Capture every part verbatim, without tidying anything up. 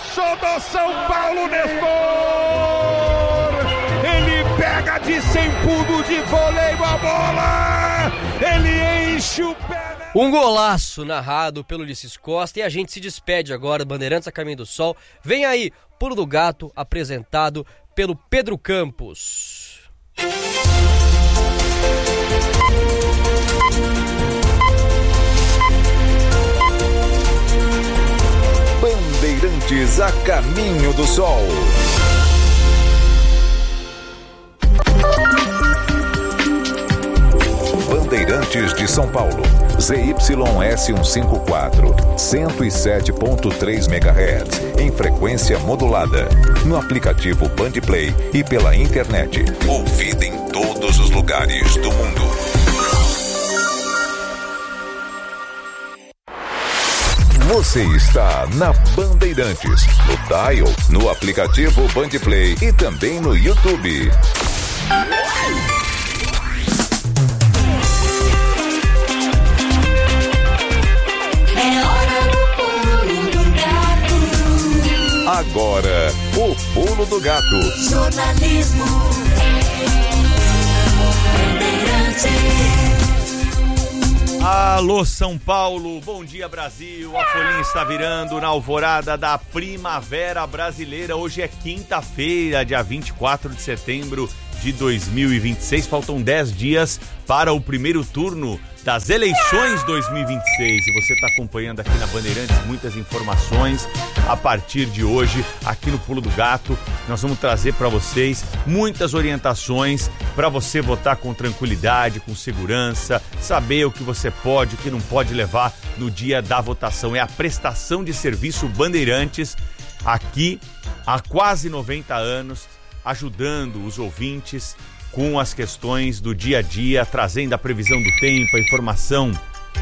Achou do São Paulo, Nestor! Ele pega de cem pulos de voleio a bola! Ele enche o pé! Um golaço narrado pelo Ulisses Costa e a gente se despede agora, Bandeirantes a Caminho do Sol. Vem aí, Pulo do Gato, apresentado pelo Pedro Campos. Bandeirantes a Caminho do Sol. Bandeirantes de São Paulo, Z Y S cento e cinquenta e quatro, cento e sete ponto três megahertz, em frequência modulada, no aplicativo Bandplay e pela internet, ouvida em todos os lugares do mundo. Você está na Bandeirantes, no dial, no aplicativo Bandplay e também no YouTube. Agora, o Pulo do Gato. Jornalismo. Alô, São Paulo, bom dia, Brasil. A folhinha está virando na alvorada da Primavera Brasileira. Hoje é quinta-feira, dia vinte e quatro de setembro de dois mil e vinte e seis. Faltam dez dias para o primeiro turno das eleições dois mil e vinte e seis. E você está acompanhando aqui na Bandeirantes muitas informações. A partir de hoje, aqui no Pulo do Gato, nós vamos trazer para vocês muitas orientações para você votar com tranquilidade, com segurança, saber o que você pode, o que não pode levar no dia da votação. É a prestação de serviço Bandeirantes aqui há quase noventa anos, ajudando os ouvintes com as questões do dia a dia, trazendo a previsão do tempo, a informação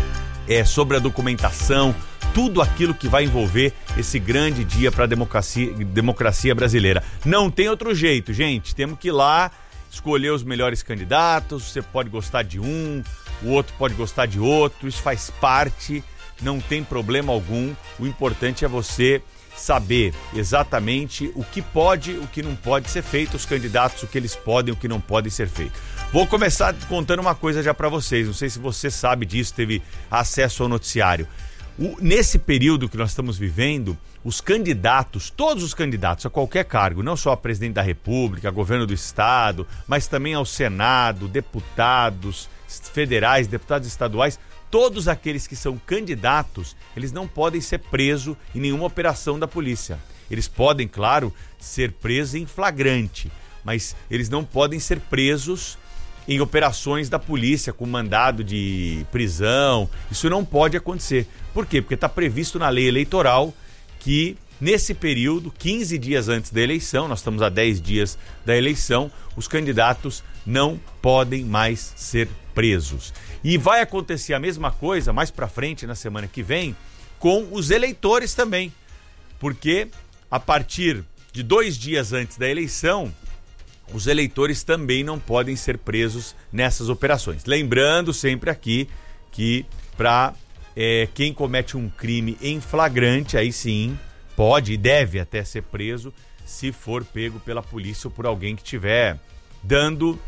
é, sobre a documentação, tudo aquilo que vai envolver esse grande dia para a democracia, democracia brasileira. Não tem outro jeito, gente. Temos que ir lá escolher os melhores candidatos. Você pode gostar de um, o outro pode gostar de outro. Isso faz parte, não tem problema algum. O importante é você saber exatamente o que pode, o que não pode ser feito, os candidatos, o que eles podem, o que não pode ser feito. Vou começar contando uma coisa já para vocês, não sei se você sabe disso, teve acesso ao noticiário. O, nesse período que nós estamos vivendo, os candidatos, todos os candidatos a qualquer cargo, não só a presidente da República, governo do Estado, mas também ao Senado, deputados federais, deputados estaduais, todos aqueles que são candidatos, eles não podem ser presos em nenhuma operação da polícia. Eles podem, claro, ser presos em flagrante, mas eles não podem ser presos em operações da polícia com mandado de prisão. Isso não pode acontecer. Por quê? Porque está previsto na lei eleitoral que nesse período, quinze dias antes da eleição, nós estamos a dez dias da eleição, os candidatos não podem mais ser presos. E vai acontecer a mesma coisa mais para frente, na semana que vem, com os eleitores também. Porque a partir de dois dias antes da eleição, os eleitores também não podem ser presos nessas operações. Lembrando sempre aqui que para é, quem comete um crime em flagrante, aí sim pode e deve até ser preso se for pego pela polícia ou por alguém que estiver dando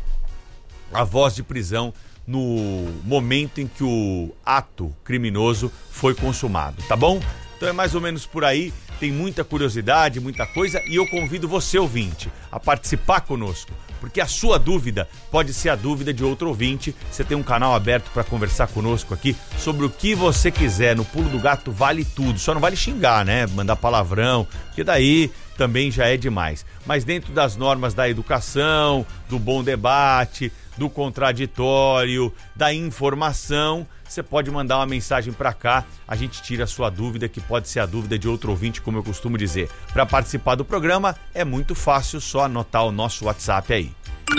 a voz de prisão no momento em que o ato criminoso foi consumado, tá bom? Então é mais ou menos por aí, tem muita curiosidade, muita coisa, e eu convido você, ouvinte, a participar conosco, porque a sua dúvida pode ser a dúvida de outro ouvinte. Você tem um canal aberto para conversar conosco aqui sobre o que você quiser. No Pulo do Gato vale tudo, só não vale xingar, né? Mandar palavrão, porque daí também já é demais. Mas dentro das normas da educação, do bom debate, do contraditório, da informação, você pode mandar uma mensagem para cá, a gente tira a sua dúvida, que pode ser a dúvida de outro ouvinte, como eu costumo dizer. Para participar do programa é muito fácil, só anotar o nosso WhatsApp aí.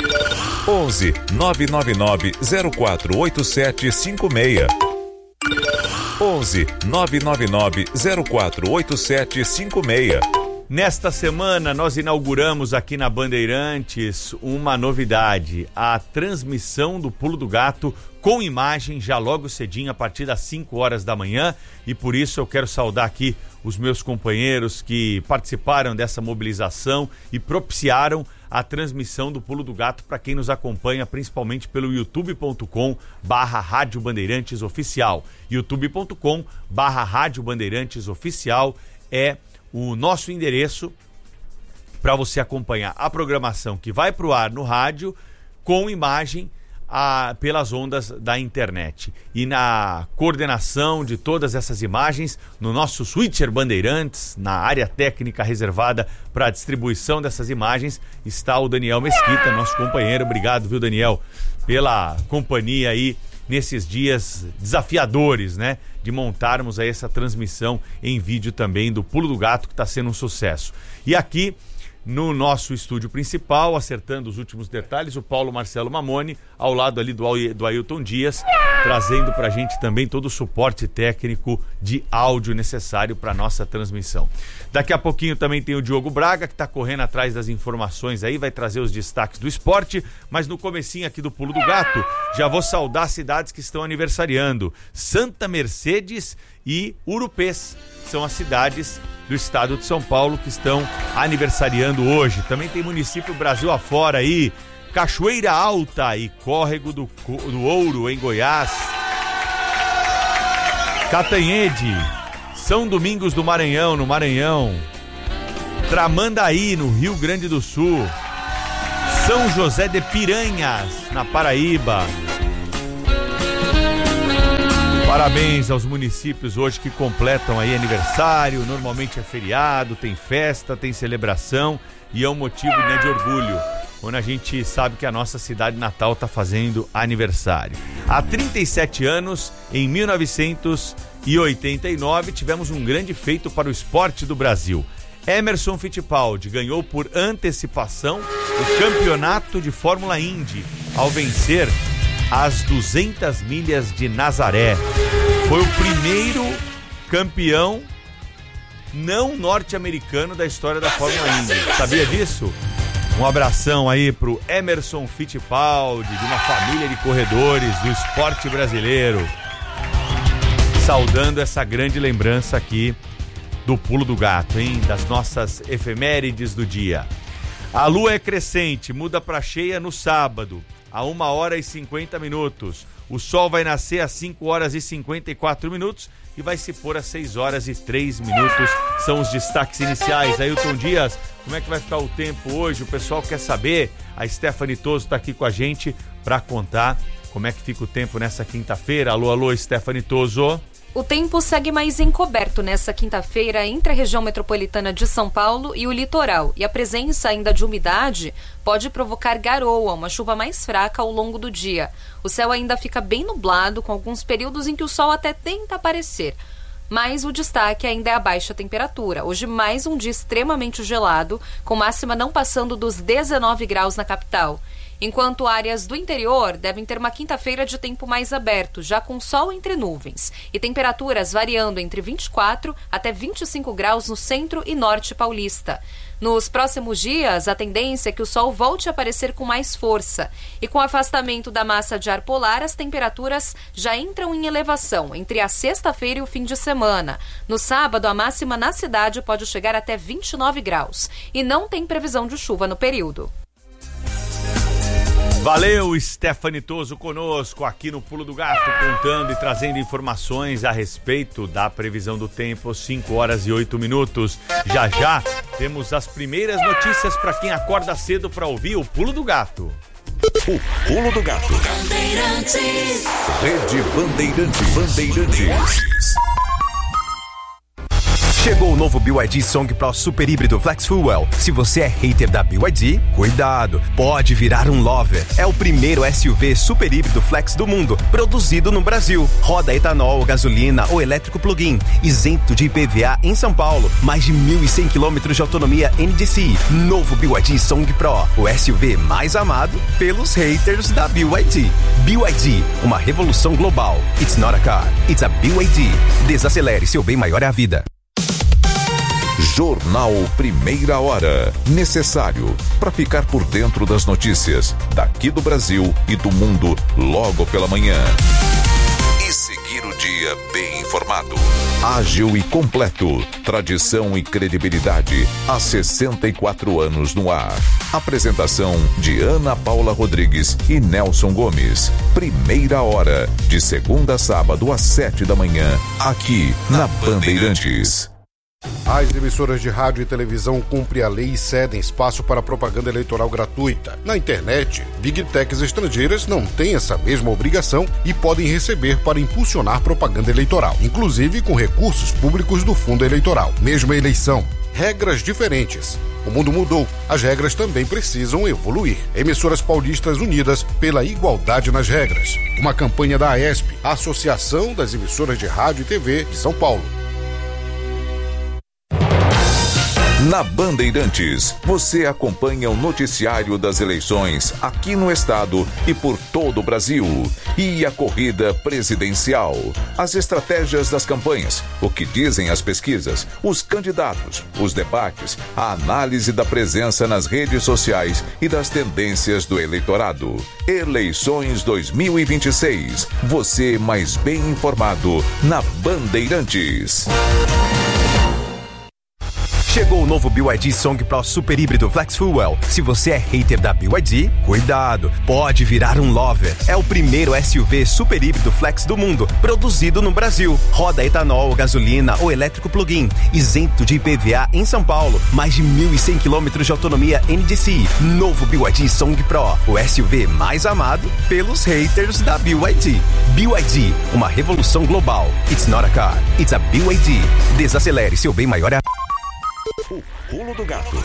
onze nove nove nove zero quatro oito sete cinco seis. onze nove nove nove zero quatro oito sete cinco seis. Nesta semana, nós inauguramos aqui na Bandeirantes uma novidade, a transmissão do Pulo do Gato com imagem já logo cedinho, a partir das cinco horas da manhã, e por isso eu quero saudar aqui os meus companheiros que participaram dessa mobilização e propiciaram a transmissão do Pulo do Gato para quem nos acompanha principalmente pelo youtube ponto com barra Rádio Bandeirantes Oficial. youtube ponto com barra Rádio Bandeirantes Oficial é o nosso endereço para você acompanhar a programação que vai para o ar no rádio com imagem a, pelas ondas da internet. E na coordenação de todas essas imagens, no nosso switcher Bandeirantes, na área técnica reservada para a distribuição dessas imagens, está o Daniel Mesquita, nosso companheiro. Obrigado, viu, Daniel, pela companhia aí nesses dias desafiadores, né? De montarmos aí essa transmissão em vídeo também do Pulo do Gato, que está sendo um sucesso. E aqui no nosso estúdio principal, acertando os últimos detalhes, o Paulo Marcelo Mamone, ao lado ali do, do Ailton Dias, trazendo pra gente também todo o suporte técnico de áudio necessário para nossa transmissão. Daqui a pouquinho também tem o Diogo Braga, que tá correndo atrás das informações aí, vai trazer os destaques do esporte, mas no comecinho aqui do Pulo do Gato, já vou saudar cidades que estão aniversariando. Santa Mercedes e Urupês são as cidades do estado de São Paulo que estão aniversariando hoje. Também tem município Brasil afora aí, Cachoeira Alta e Córrego do, do Ouro em Goiás, Catanhede, São Domingos do Maranhão, no Maranhão, Tramandaí, no Rio Grande do Sul, São José de Piranhas, na Paraíba. Parabéns aos municípios hoje que completam aí aniversário. Normalmente é feriado, tem festa, tem celebração e é um motivo, né, de orgulho quando a gente sabe que a nossa cidade natal está fazendo aniversário. Há trinta e sete anos, em mil novecentos e oitenta e nove, tivemos um grande feito para o esporte do Brasil. Emerson Fittipaldi ganhou por antecipação o campeonato de Fórmula Indy ao vencer as duzentas milhas de Nazaré. Foi o primeiro campeão não norte-americano da história da Fórmula Indy. Sabia disso? Um abração aí pro Emerson Fittipaldi, de uma família de corredores do esporte brasileiro. Saudando essa grande lembrança aqui do Pulo do Gato, hein? Das nossas efemérides do dia. A lua é crescente, muda para cheia no sábado, a uma hora e cinquenta minutos. O sol vai nascer às cinco horas e cinquenta e quatro minutos e vai se pôr às seis horas e três minutos. São os destaques iniciais. Ailton Dias, como é que vai ficar o tempo hoje? O pessoal quer saber. A Stephanie Toso está aqui com a gente para contar como é que fica o tempo nessa quinta-feira. Alô, alô, Stephanie Toso. O tempo segue mais encoberto nesta quinta-feira entre a região metropolitana de São Paulo e o litoral. E a presença ainda de umidade pode provocar garoa, uma chuva mais fraca ao longo do dia. O céu ainda fica bem nublado, com alguns períodos em que o sol até tenta aparecer. Mas o destaque ainda é a baixa temperatura. Hoje mais um dia extremamente gelado, com máxima não passando dos dezenove graus na capital. Enquanto áreas do interior devem ter uma quinta-feira de tempo mais aberto, já com sol entre nuvens, e temperaturas variando entre vinte e quatro até vinte e cinco graus no centro e norte paulista. Nos próximos dias, a tendência é que o sol volte a aparecer com mais força. E com o afastamento da massa de ar polar, as temperaturas já entram em elevação entre a sexta-feira e o fim de semana. No sábado, a máxima na cidade pode chegar até vinte e nove graus. E não tem previsão de chuva no período. Valeu, Stephanie Toso conosco aqui no Pulo do Gato, contando e trazendo informações a respeito da previsão do tempo, cinco horas e oito minutos. Já já temos as primeiras notícias para quem acorda cedo para ouvir o Pulo do Gato. O Pulo do Gato. Bandeirantes. Rede Bandeirantes. Bandeirantes. Chegou o novo B Y D Song Pro Super Híbrido Flex Fuel. Se você é hater da B Y D, cuidado, pode virar um lover. É o primeiro S U V super híbrido flex do mundo, produzido no Brasil. Roda etanol, gasolina ou elétrico plug-in, isento de I P V A em São Paulo. Mais de mil e cem quilômetros de autonomia N D C I. Novo B Y D Song Pro, o S U V mais amado pelos haters da B Y D. B Y D, uma revolução global. It's not a car, it's a B Y D. Desacelere, seu bem maior é a vida. Jornal Primeira Hora. Necessário para ficar por dentro das notícias daqui do Brasil e do mundo logo pela manhã. E seguir o dia bem informado. Ágil e completo. Tradição e credibilidade há sessenta e quatro anos no ar. Apresentação de Ana Paula Rodrigues e Nelson Gomes. Primeira Hora, de segunda a sábado às sete da manhã, aqui na Bandeirantes. As emissoras de rádio e televisão cumprem a lei e cedem espaço para propaganda eleitoral gratuita. Na internet, Big Techs estrangeiras não têm essa mesma obrigação e podem receber para impulsionar propaganda eleitoral, inclusive com recursos públicos do fundo eleitoral. Mesma eleição, regras diferentes. O mundo mudou, as regras também precisam evoluir. Emissoras paulistas unidas pela igualdade nas regras. Uma campanha da AESP, a Associação das Emissoras de Rádio e T V de São Paulo. Na Bandeirantes, você acompanha o noticiário das eleições aqui no estado e por todo o Brasil. E a corrida presidencial, as estratégias das campanhas, o que dizem as pesquisas, os candidatos, os debates, a análise da presença nas redes sociais e das tendências do eleitorado. Eleições dois mil e vinte e seis. Você mais bem informado na Bandeirantes. Chegou o novo B Y D Song Pro Super Híbrido Flex Fuel. Se você é hater da B Y D, cuidado, pode virar um lover. É o primeiro S U V super híbrido flex do mundo, produzido no Brasil. Roda etanol, gasolina ou elétrico plug-in, isento de I P V A em São Paulo. Mais de mil e cem quilômetros de autonomia N D C I. Novo B Y D Song Pro, o S U V mais amado pelos haters da B Y D. B Y D, uma revolução global. It's not a car, it's a B Y D. Desacelere, seu bem maior é a... O Pulo do Gato.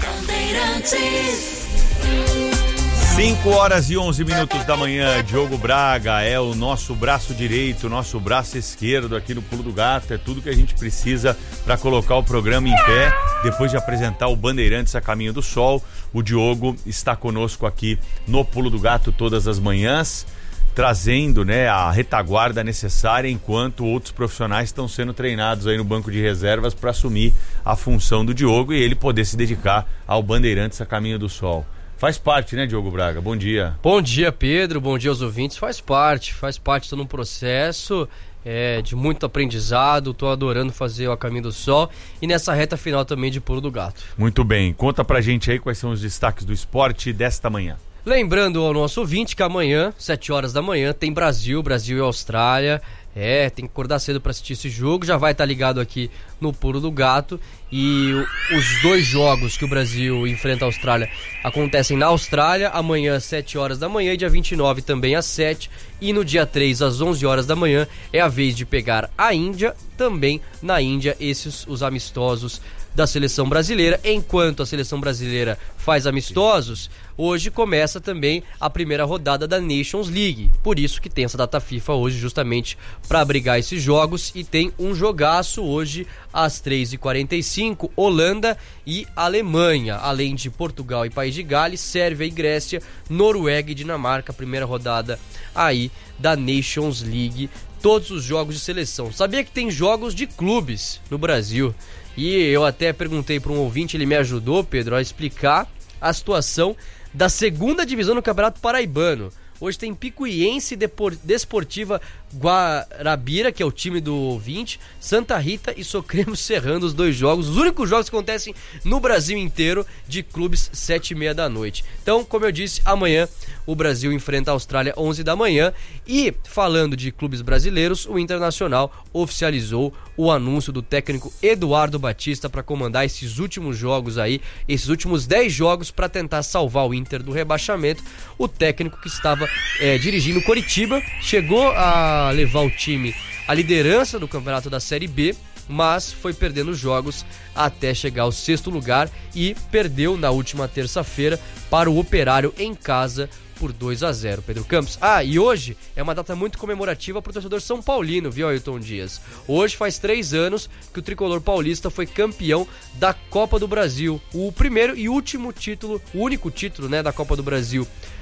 cinco horas e onze minutos da manhã. Diogo Braga é o nosso braço direito, nosso braço esquerdo aqui no Pulo do Gato. É tudo que a gente precisa para colocar o programa em pé. Depois de apresentar o Bandeirantes a Caminho do Sol, o Diogo está conosco aqui no Pulo do Gato todas as manhãs, trazendo, né, a retaguarda necessária enquanto outros profissionais estão sendo treinados aí no banco de reservas para assumir a função do Diogo e ele poder se dedicar ao Bandeirantes a Caminho do Sol. Faz parte, né, Diogo Braga? Bom dia. Bom dia, Pedro. Bom dia aos ouvintes. Faz parte, faz parte. Estou num processo é, de muito aprendizado. Estou adorando fazer o A Caminho do Sol e nessa reta final também de Pulo do Gato. Muito bem. Conta pra gente aí quais são os destaques do esporte desta manhã. Lembrando ao nosso ouvinte que amanhã, sete horas da manhã, tem Brasil, Brasil e Austrália. É, tem que acordar cedo para assistir esse jogo. Já vai estar ligado aqui no Pulo do Gato. E o, os dois jogos que o Brasil enfrenta a Austrália acontecem na Austrália. Amanhã, sete horas da manhã, e dia vinte e nove também às sete. E no dia três, às onze horas da manhã, é a vez de pegar a Índia. Também na Índia, esses os amistosos da seleção brasileira. Enquanto a seleção brasileira faz amistosos, hoje começa também a primeira rodada da Nations League. Por isso que tem essa data FIFA hoje, justamente para abrigar esses jogos. E tem um jogaço hoje às três e quarenta e cinco, Holanda e Alemanha, além de Portugal e País de Gales, Sérvia e Grécia, Noruega e Dinamarca, primeira rodada aí da Nations League. Todos os jogos de seleção. Sabia que tem jogos de clubes no Brasil? E eu até perguntei para um ouvinte, ele me ajudou, Pedro, a explicar a situação da segunda divisão no Campeonato Paraibano. Hoje tem Picuiense Desportiva Guarabira, que é o time do ouvinte, Santa Rita e Socremo Serrano, os dois jogos, os únicos jogos que acontecem no Brasil inteiro de clubes, sete e meia da noite. Então, como eu disse, amanhã o Brasil enfrenta a Austrália, onze da manhã. E falando de clubes brasileiros, o Internacional oficializou o anúncio do técnico Eduardo Batista para comandar esses últimos jogos aí, esses últimos dez jogos para tentar salvar o Inter do rebaixamento. O técnico que estava é, dirigindo o Coritiba chegou a levar o time à liderança do campeonato da Série B, mas foi perdendo jogos até chegar ao sexto lugar e perdeu na última terça-feira para o Operário em casa por dois a zero, Pedro Campos. Ah, e hoje é uma data muito comemorativa para o torcedor São Paulino, viu, Ailton Dias? Hoje faz três anos que o tricolor paulista foi campeão da Copa do Brasil. O primeiro e último título, o único título, né, da Copa do Brasil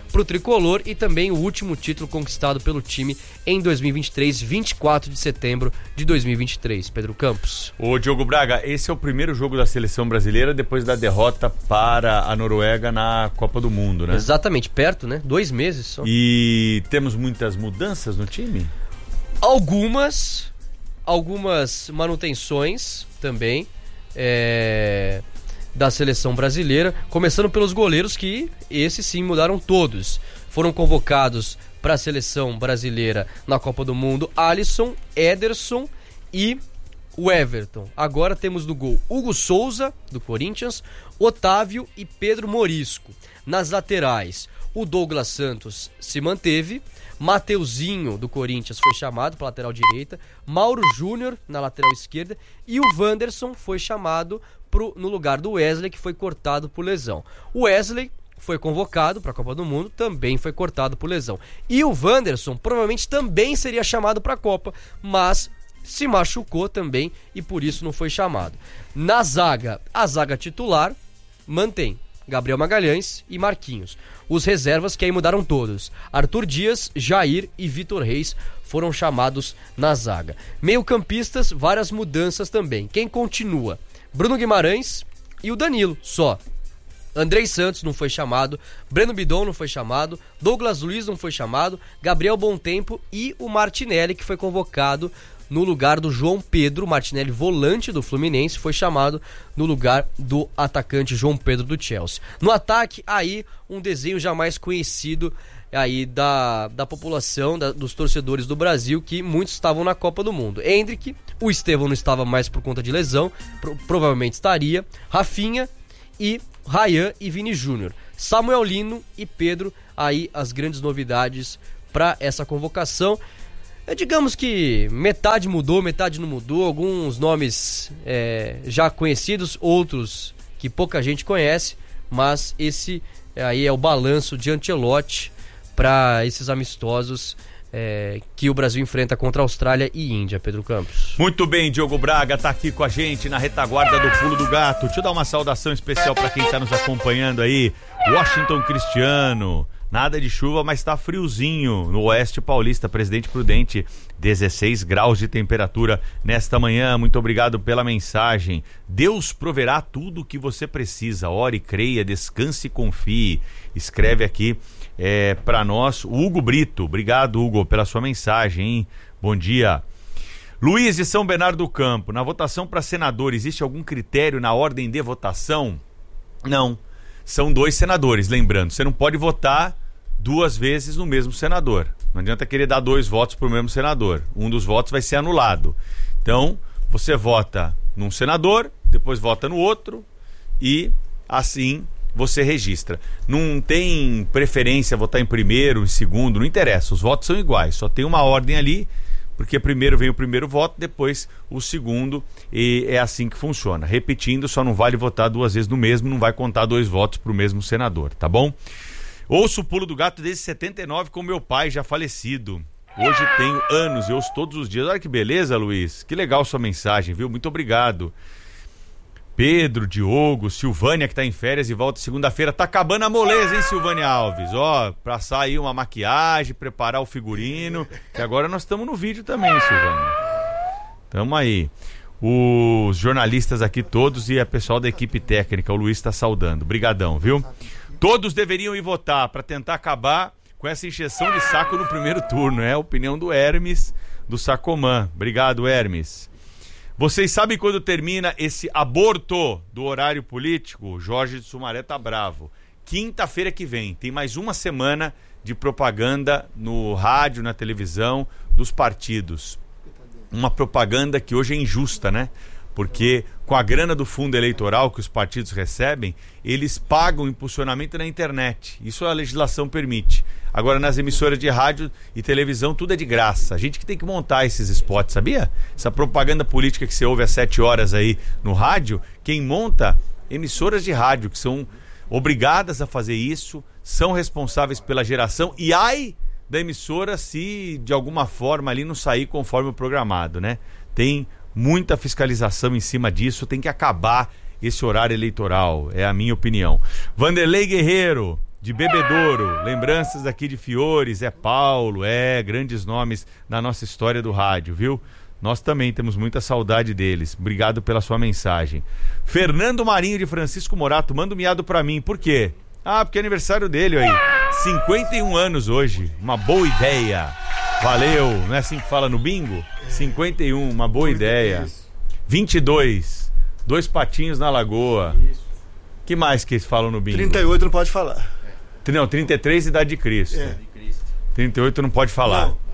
para o tricolor e também o último título conquistado pelo time em dois mil e vinte e três, vinte e quatro de setembro de dois mil e vinte e três. Pedro Campos. Ô Diogo Braga, esse é o primeiro jogo da seleção brasileira depois da derrota para a Noruega na Copa do Mundo, né? Exatamente, perto, né? Dois meses só. E temos muitas mudanças no time? Algumas, algumas manutenções também é, da seleção brasileira, começando pelos goleiros, que esses sim mudaram todos. Foram convocados para a seleção brasileira na Copa do Mundo Alisson, Ederson e o Everton. Agora temos no gol Hugo Souza, do Corinthians, Otávio e Pedro Morisco. Nas laterais, o Douglas Santos se manteve, Mateuzinho, do Corinthians, foi chamado para a lateral direita, Mauro Júnior na lateral esquerda e o Wanderson foi chamado pro, no lugar do Wesley, que foi cortado por lesão. O Wesley foi convocado para a Copa do Mundo, também foi cortado por lesão. E o Wanderson provavelmente também seria chamado para a Copa, mas se machucou também e por isso não foi chamado. Na zaga, a zaga titular mantém Gabriel Magalhães e Marquinhos. Os reservas que aí mudaram todos. Arthur Dias, Jair e Vitor Reis foram chamados na zaga. Meio-campistas, várias mudanças também. Quem continua? Bruno Guimarães e o Danilo, só. Andrei Santos não foi chamado, Breno Bidon não foi chamado, Douglas Luiz não foi chamado, Gabriel Bontempo e o Martinelli, que foi convocado no lugar do João Pedro. Martinelli, volante do Fluminense, foi chamado no lugar do atacante João Pedro do Chelsea. No ataque, aí um desenho jamais conhecido aí da, da população, da, dos torcedores do Brasil, que muitos estavam na Copa do Mundo. Endrick, o Estevão não estava mais por conta de lesão, pro, provavelmente estaria, Rafinha e Ryan e Vini Júnior. Samuel Lino e Pedro, aí as grandes novidades para essa convocação. É, digamos que metade mudou, metade não mudou, alguns nomes é, já conhecidos, outros que pouca gente conhece, mas esse é, aí é o balanço de Ancelotti para esses amistosos é, que o Brasil enfrenta contra a Austrália e Índia, Pedro Campos. Muito bem, Diogo Braga tá aqui com a gente na retaguarda do Pulo do Gato. Deixa eu dar uma saudação especial para quem tá nos acompanhando aí. Washington Cristiano. Nada de chuva, mas tá friozinho no Oeste Paulista. Presidente Prudente, dezesseis graus de temperatura nesta manhã. Muito obrigado pela mensagem. Deus proverá tudo o que você precisa. Ore, creia, descanse e confie. Escreve aqui é, para nós o Hugo Brito. Obrigado, Hugo, pela sua mensagem, hein? Bom dia. Luiz de São Bernardo do Campo. Na votação para senador, existe algum critério na ordem de votação? Não. São dois senadores, lembrando, você não pode votar duas vezes no mesmo senador. Não adianta querer dar dois votos para o mesmo senador. Um dos votos vai ser anulado. Então, você vota num senador, depois vota no outro e assim você registra. Não tem preferência votar em primeiro, em segundo, não interessa. Os votos são iguais, só tem uma ordem ali, porque primeiro vem o primeiro voto, depois o segundo, e é assim que funciona. Repetindo, só não vale votar duas vezes no mesmo, não vai contar dois votos para o mesmo senador, tá bom? Ouço o Pulo do Gato desde setenta e nove com meu pai, já falecido. Hoje tenho anos e ouço todos os dias. Olha que beleza, Luiz. Que legal sua mensagem, viu? Muito obrigado. Pedro, Diogo, Silvânia, que tá em férias e volta segunda-feira. Tá acabando a moleza, hein, Silvânia Alves? Ó, pra sair uma maquiagem, preparar o figurino, que agora nós estamos no vídeo também, Silvânia. Tamo aí. Os jornalistas aqui todos e a pessoal da equipe técnica, o Luiz tá saudando. Brigadão, viu? Todos deveriam ir votar pra tentar acabar com essa encheção de saco no primeiro turno. É a opinião do Hermes, do Sacomã. Obrigado, Hermes. Vocês sabem quando termina esse aborto do horário político? Jorge de Sumaré tá bravo. Quinta-feira que vem, tem mais uma semana de propaganda no rádio, na televisão, dos partidos. Uma propaganda que hoje é injusta, né? Porque com a grana do fundo eleitoral que os partidos recebem, eles pagam impulsionamento na internet. Isso a legislação permite. Agora, nas emissoras de rádio e televisão, tudo é de graça. A gente que tem que montar esses spots, sabia? Essa propaganda política que você ouve às sete horas aí no rádio, quem monta, emissoras de rádio, que são obrigadas a fazer isso, são responsáveis pela geração, e ai da emissora se de alguma forma ali não sair conforme o programado, né? Tem muita fiscalização em cima disso, tem que acabar esse horário eleitoral, é a minha opinião. Vanderlei Guerreiro, de Bebedouro, lembranças aqui de Fiores, é Paulo, é, grandes nomes na nossa história do rádio, viu? Nós também temos muita saudade deles. Obrigado pela sua mensagem. Fernando Marinho de Francisco Morato, manda um miado pra mim. Por quê? Ah, porque é aniversário dele aí. cinquenta e um anos hoje. Uma boa ideia. Valeu. Não é assim que fala no bingo? cinquenta e um, uma boa ideia. vinte e dois. Dois patinhos na lagoa. Que mais que eles falam no bingo? trinta e oito não pode falar. Não, trinta e três, idade de Cristo. É. trinta e oito não pode falar. Não.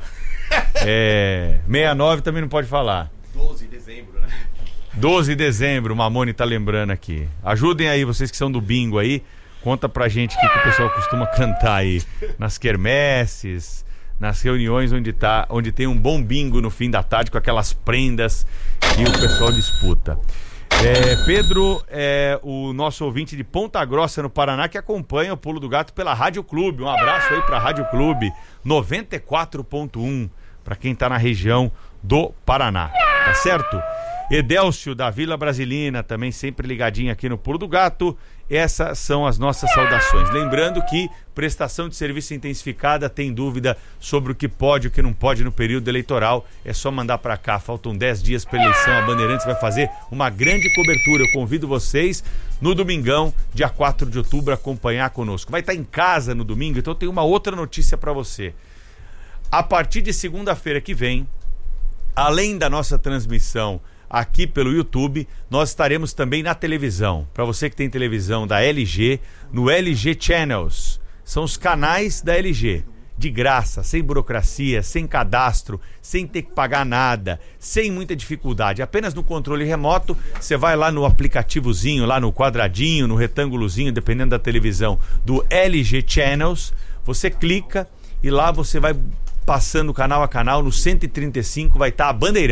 É, sessenta e nove também não pode falar. doze de dezembro, né? doze de dezembro, o Mamone tá lembrando aqui. Ajudem aí, vocês que são do bingo aí. Conta pra gente o que, que o pessoal costuma cantar aí. Nas quermesses, nas reuniões onde, tá, onde tem um bom bingo no fim da tarde, com aquelas prendas que o pessoal disputa. É, Pedro é o nosso ouvinte de Ponta Grossa, no Paraná, que acompanha o Pulo do Gato pela Rádio Clube. Um abraço aí pra Rádio Clube noventa e quatro ponto um, para quem tá na região do Paraná, tá certo? Edélcio da Vila Brasilina, também sempre ligadinho aqui no Pulo do Gato. Essas são as nossas saudações. Lembrando que prestação de serviço intensificada, tem dúvida sobre o que pode e o que não pode no período eleitoral, é só mandar para cá. Faltam dez dias para a eleição, a Bandeirantes vai fazer uma grande cobertura. Eu convido vocês no domingão, dia quatro de outubro, a acompanhar conosco. Vai estar em casa no domingo, então tem uma outra notícia para você. A partir de segunda-feira que vem, além da nossa transmissão aqui pelo YouTube, nós estaremos também na televisão. Para você que tem televisão da L G, no L G Channels. São os canais da L G. De graça, sem burocracia, sem cadastro, sem ter que pagar nada, sem muita dificuldade. Apenas no controle remoto, você vai lá no aplicativozinho, lá no quadradinho, no retângulozinho, dependendo da televisão, do L G Channels. Você clica e lá você vai passando canal a canal. No cento e trinta e cinco vai estar a Bandeirantes.